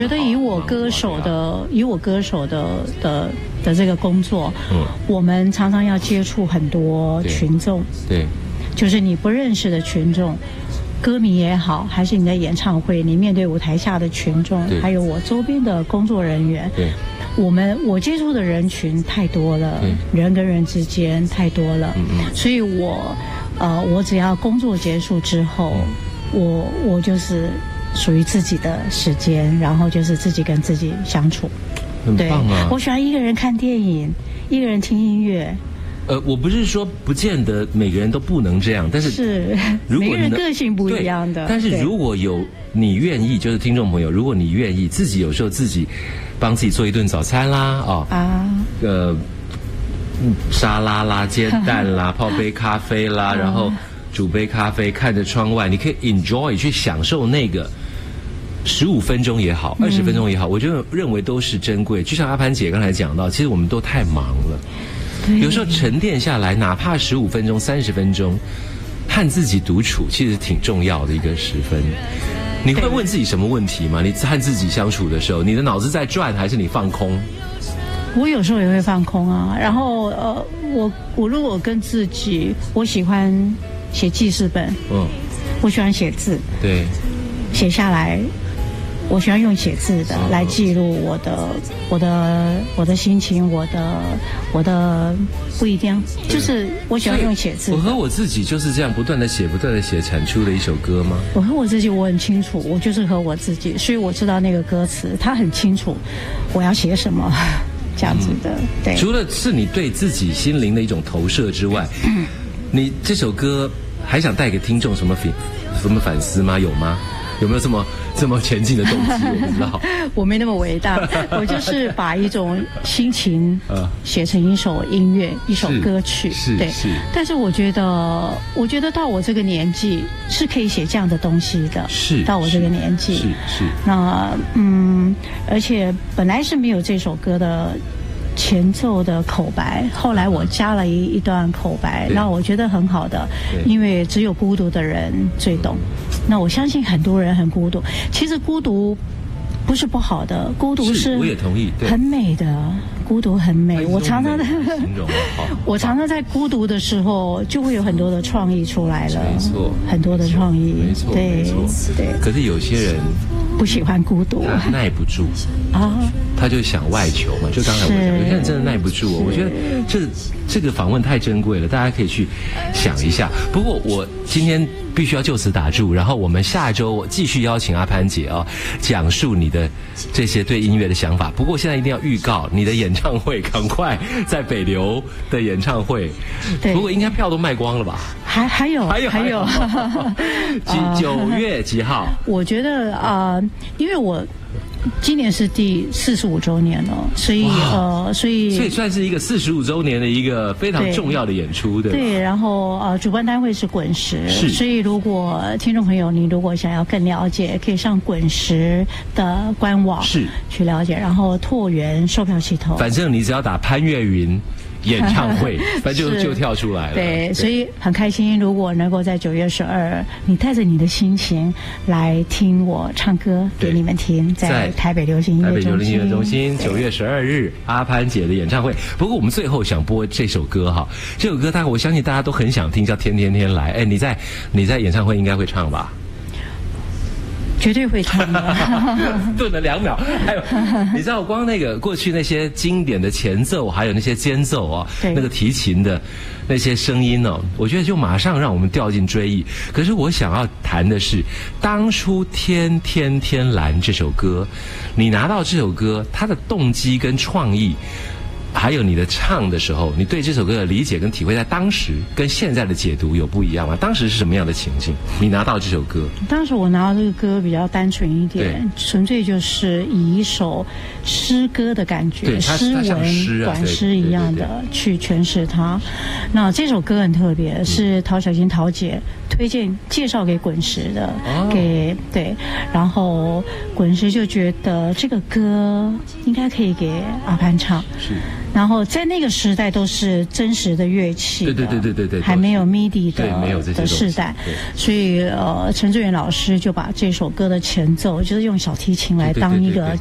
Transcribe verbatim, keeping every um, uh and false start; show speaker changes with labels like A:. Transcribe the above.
A: 觉得以我歌手的，以我歌手的的的这个工作，嗯，我们常常要接触很多群众，
B: 对，
A: 就是你不认识的群众，歌迷也好，还是你的演唱会，你面对舞台下的群众，还有我周边的工作人员，
B: 对，
A: 我们我接触的人群太多了，人跟人之间太多了，嗯嗯，所以我呃，我只要工作结束之后，嗯、我我就是属于自己的时间，然后就是自己跟自己相处。
B: 很棒啊！
A: 我喜欢一个人看电影，一个人听音乐。
B: 呃，我不是说不见得每个人都不能这样，但是
A: 是每个人个性不一样的。
B: 但是如果有你愿意，就是听众朋友，如果你愿意，自己有时候自己帮自己做一顿早餐啦，哦啊，呃，沙拉啦、煎蛋啦、泡杯咖啡啦，然后煮杯咖啡，看着窗外，你可以 enjoy 去享受那个。十五分钟也好，二十分钟也好，我就认为都是珍贵。就像阿潘姐刚才讲到，其实我们都太忙了，有时候沉淀下来，哪怕十五分钟、三十分钟，和自己独处，其实挺重要的一个时分。你会问自己什么问题吗？你和自己相处的时候，你的脑子在转，还是你放空？
A: 我有时候也会放空啊。然后呃，我我如果跟自己，我喜欢写记事本，嗯，我喜欢写字，
B: 对，
A: 写下来。我喜欢用写字的来记录我的我的我的心情，我的我的不一定，就是我喜欢用写字。
B: 我和我自己就是这样不断的写，不断的写，产出了一首歌吗？
A: 我和我自己我很清楚，我就是和我自己，所以我知道那个歌词，它很清楚我要写什么，这样子的。嗯、对。
B: 除了是你对自己心灵的一种投射之外，嗯、你这首歌还想带给听众什么反什么反思吗？有吗？有没有这么这么前进的动机？我不知道，
A: 我没那么伟大，我就是把一种心情写成一首音乐、一首歌曲。
B: 是，
A: 对，
B: 是。
A: 但是我觉得，我觉得到我这个年纪是可以写这样的东西的。
B: 是，
A: 到我这个年纪，
B: 是是。
A: 那嗯，而且本来是没有这首歌的前奏的口白，后来我加了一一段口白，然后我觉得很好的，因为只有孤独的人最懂。那我相信很多人很孤独，其实孤独不是不好的，孤独是
B: 我也同意，
A: 很美的，孤独很美。我常常在
B: 形容
A: 我常常在孤独的时候，就会有很多的创意出来了，
B: 没错，
A: 很多的创意，
B: 没错，没错，对。可是有些人
A: 不喜欢孤独，
B: 耐不住啊，他就想外求嘛。就刚才我讲，有些人真的耐不住。我觉得这这个访问太珍贵了，大家可以去想一下。不过我今天必须要就此打住，然后我们下周我继续邀请阿潘姐啊，讲述你的这些对音乐的想法。不过现在一定要预告你的演唱会，赶快在北流的演唱会。对，不过应该票都卖光了吧？
A: 还还有
B: 还有
A: 还有，
B: 几九月几号？
A: 我觉得啊、呃，因为我今年是第四十五周年了，所以呃，所以
B: 所以算是一个四十五周年的一个非常重要的演出，对
A: 对。然后呃，主办单位是滚石，是。所以如果听众朋友你如果想要更了解，可以上滚石的官网是去了解，然后拓元售票系统。
B: 反正你只要打潘越云演唱会，反正就就跳出来了。
A: 对，对，所以很开心，如果能够在九月十二，你带着你的心情来听我唱歌给你们听，在台北流行音乐中心。台北流行音乐中心，
B: 九月十二日，阿潘姐的演唱会。不过我们最后想播这首歌哈，这首歌大概我相信大家都很想听，叫《天天天来》。哎，你在你在演唱会应该会唱吧？
A: 绝对会唱的。
B: 顿了两秒，还有，你知道光那个过去那些经典的前奏，还有那些间奏啊，那个提琴的那些声音哦，我觉得就马上让我们掉进追忆。可是我想要谈的是，当初《天天天蓝》这首歌，你拿到这首歌，它的动机跟创意。还有你的唱的时候，你对这首歌的理解跟体会，在当时跟现在的解读有不一样吗？当时是什么样的情境？你拿到这首歌，
A: 当时我拿到这个歌比较单纯一点，纯粹就是以一首诗歌的感觉，诗文、短诗一样的去诠释它。那这首歌很特别，是陶小金陶姐推荐介绍给滚石的，哦、给对，然后滚石就觉得这个歌应该可以给阿潘唱，
B: 是。
A: 然后在那个时代都是真实的乐器的，
B: 对对对对对对，
A: 还没有 M I D I 的，
B: 对，没有这些
A: 的时代，所以呃，陈志远老师就把这首歌的前奏，就是用小提琴来当一个